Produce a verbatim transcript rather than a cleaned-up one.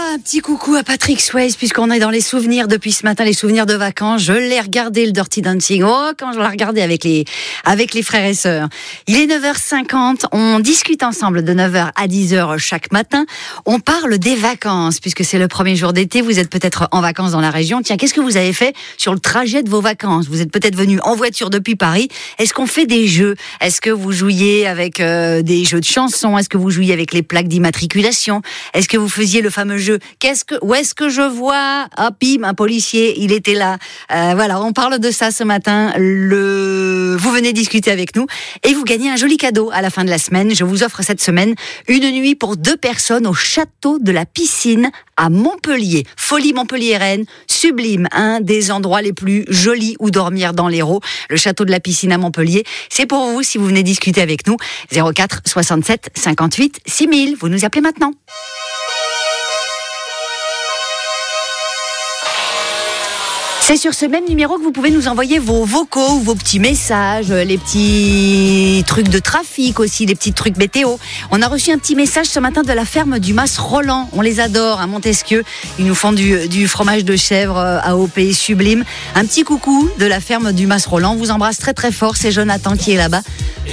un petit coucou à Patrick Swayze, puisqu'on est dans les souvenirs depuis ce matin, les souvenirs de vacances. Je l'ai regardé, le Dirty Dancing. Oh, quand je l'ai regardé avec les, avec les frères et sœurs. Il est neuf heures cinquante. On discute ensemble de neuf heures à dix heures chaque matin. On parle des vacances, puisque c'est le premier jour d'été. Vous êtes peut-être en vacances dans la région. Tiens, qu'est-ce que vous avez fait sur le trajet de vos vacances? Vous êtes peut-être venu en voiture depuis Paris. Est-ce qu'on fait des jeux? Est-ce que vous jouiez avec euh, des jeux de chansons? Est-ce que vous jouiez avec les plaques d'immatriculation? Est-ce que vous faisiez le fameux jeu Qu'est-ce que, où est-ce que je vois? Ah, bim, un policier, il était là. Euh, voilà, on parle de ça ce matin. Le... Vous venez discuter avec nous et vous gagnez un joli cadeau à la fin de la semaine. Je vous offre cette semaine une nuit pour deux personnes au château de la Piscine à Montpellier. Folie montpelliéraine, sublime, un des endroits les plus jolis où dormir dans l'Hérault. Le château de la Piscine à Montpellier, c'est pour vous si vous venez discuter avec nous. zéro quatre soixante-sept cinquante-huit six mille. Vous nous appelez maintenant. C'est sur ce même numéro que vous pouvez nous envoyer vos vocaux, vos petits messages, les petits trucs de trafic aussi, les petits trucs météo. On a reçu un petit message ce matin de la ferme du Mas Roland. On les adore à Montesquieu. Ils nous font du, du fromage de chèvre A O P sublime. Un petit coucou de la ferme du Mas Roland. On vous embrasse très très fort. C'est Jonathan qui est là-bas.